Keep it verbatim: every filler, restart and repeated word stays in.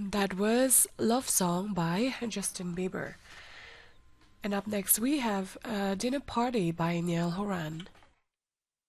That was Love Song by Justin Bieber. And up next we have uh, Dinner Party by Niall Horan.